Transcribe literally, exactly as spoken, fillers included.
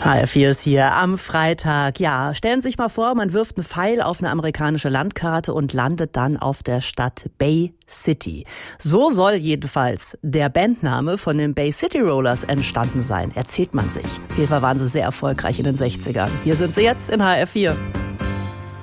H R vier ist hier am Freitag. Ja, stellen Sie sich mal vor, man wirft einen Pfeil auf eine amerikanische Landkarte und landet dann auf der Stadt Bay City. So soll jedenfalls der Bandname von den Bay City Rollers entstanden sein, erzählt man sich. Auf jeden Fall waren sie sehr erfolgreich in den sechzigern. Hier sind sie jetzt in H R vier.